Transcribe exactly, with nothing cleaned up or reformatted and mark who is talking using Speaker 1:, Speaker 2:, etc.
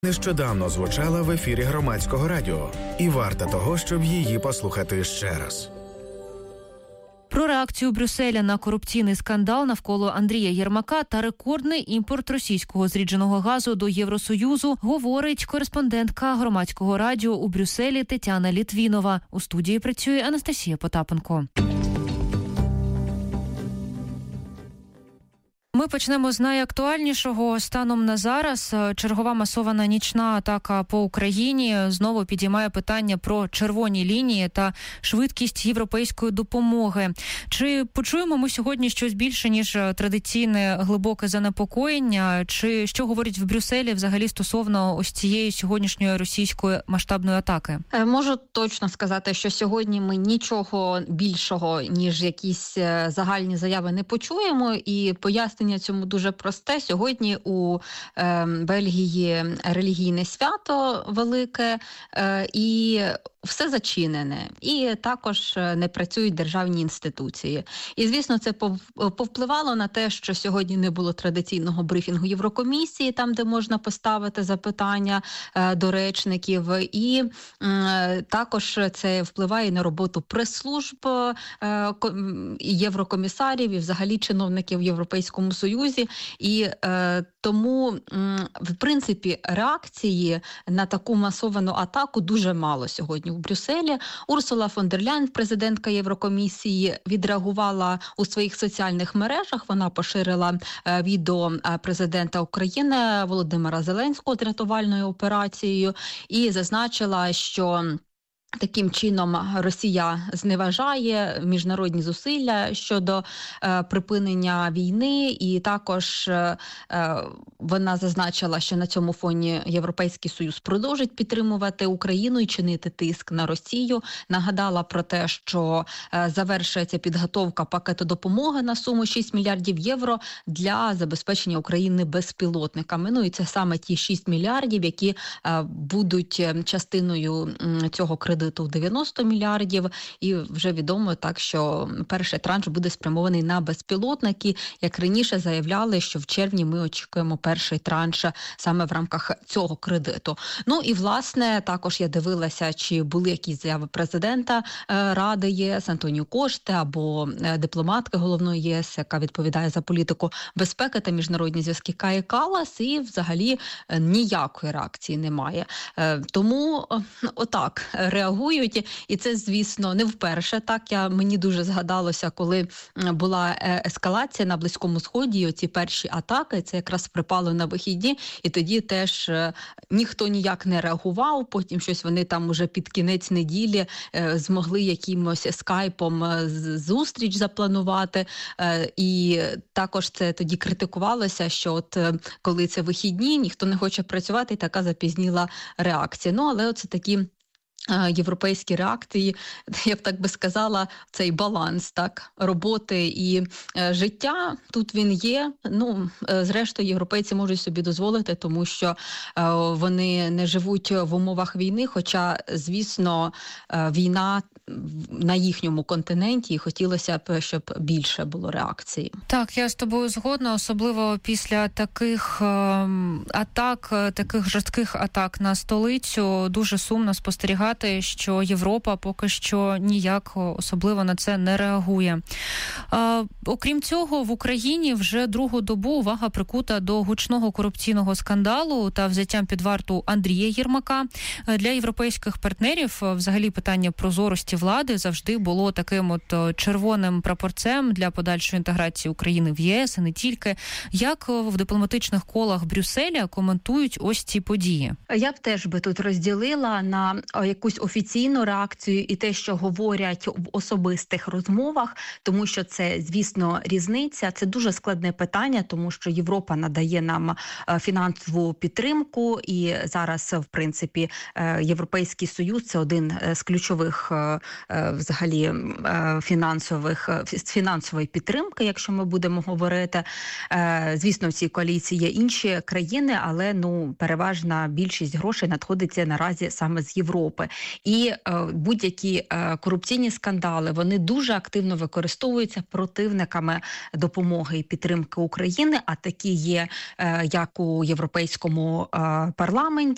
Speaker 1: Нещодавно звучала в ефірі Громадського радіо, і варта того, щоб її послухати ще раз.
Speaker 2: Про реакцію Брюсселя на корупційний скандал навколо Андрія Єрмака та рекордний імпорт російського зрідженого газу до Євросоюзу говорить кореспондентка Громадського радіо у Брюсселі Тетяна Літвінова. У студії працює Анастасія Потапенко. Ми почнемо з найактуальнішого. Станом на зараз чергова масована нічна атака по Україні знову підіймає питання про червоні лінії та швидкість європейської допомоги. Чи почуємо ми сьогодні щось більше, ніж традиційне глибоке занепокоєння? Чи що говорять в Брюсселі взагалі стосовно ось цієї сьогоднішньої російської масштабної атаки?
Speaker 3: Можу точно сказати, що сьогодні ми нічого більшого, ніж якісь загальні заяви не почуємо, і пояснення цьому дуже просте. Сьогодні у е, Бельгії релігійне свято велике, е, і все зачинене. І також не працюють державні інституції. І, звісно, це повпливало на те, що сьогодні не було традиційного брифінгу Єврокомісії, там, де можна поставити запитання е, до речників. І е, також це впливає на роботу прес-служб, е, єврокомісарів і взагалі чиновників в Європейському Союзі. І е, тому, в принципі, реакції на таку масовану атаку дуже мало сьогодні у Брюсселі. Урсула фон дер Ляйн, президентка Єврокомісії, відреагувала у своїх соціальних мережах. Вона поширила е, відео президента України Володимира Зеленського з рятувальною операцією і зазначила, що таким чином Росія зневажає міжнародні зусилля щодо е, припинення війни, і також е, вона зазначила, що на цьому фоні Європейський Союз продовжить підтримувати Україну і чинити тиск на Росію. Нагадала про те, що е, завершується підготовка пакету допомоги на суму шість мільярдів євро для забезпечення України безпілотниками. Ну і це саме ті шість мільярдів, які е, будуть частиною м, цього кредиту в дев'яносто мільярдів, і вже відомо так, що перший транш буде спрямований на безпілотники. Як раніше заявляли, що в червні ми очікуємо перший транш саме в рамках цього кредиту. Ну і, власне, також я дивилася, чи були якісь заяви президента Ради ЄС Антоніо Коште або дипломатки головної ЄС, яка відповідає за політику безпеки та міжнародні зв'язки Каї Каллас, і взагалі ніякої реакції немає. Тому отак реагують. І це, звісно, не вперше. Так, я, мені дуже згадалося, коли була ескалація на Близькому Сході, і оці перші атаки, це якраз припало на вихідні, і тоді теж е, ніхто ніяк не реагував, потім щось вони там уже під кінець неділі е, змогли якимось скайпом зустріч запланувати, е, і також це тоді критикувалося, що от е, коли це вихідні, ніхто не хоче працювати, і така запізніла реакція. Ну, але оце такі європейські реакції, я б так би сказала, цей баланс, так, роботи і е, життя, тут він є. Ну, е, зрештою, європейці можуть собі дозволити, тому що е, вони не живуть в умовах війни, хоча, звісно, е, війна на їхньому континенті, і хотілося б, щоб більше було реакції.
Speaker 2: Так, я з тобою згодна, особливо після таких е, атак, таких жорстких атак на столицю, дуже сумно спостерігати, що Європа поки що ніяк особливо на це не реагує. А, окрім цього, в Україні вже другу добу увага прикута до гучного корупційного скандалу та взяттям під варту Андрія Єрмака. Для європейських партнерів взагалі питання прозорості влади завжди було таким от червоним прапорцем для подальшої інтеграції України в ЄС, і не тільки. Як в дипломатичних колах Брюсселя коментують ось ці події?
Speaker 3: Я б теж би тут розділила на якусь офіційну реакцію і те, що говорять в особистих розмовах, тому що це, звісно, різниця. Це дуже складне питання, тому що Європа надає нам фінансову підтримку, і зараз, в принципі, Європейський Союз – це один з ключових взагалі фінансових, фінансової підтримки, якщо ми будемо говорити. Звісно, в цій коаліції є інші країни, але ну переважна більшість грошей надходиться наразі саме з Європи. І е, будь-які е, корупційні скандали, вони дуже активно використовуються противниками допомоги і підтримки України, а такі є е, як у Європейському е, парламенті,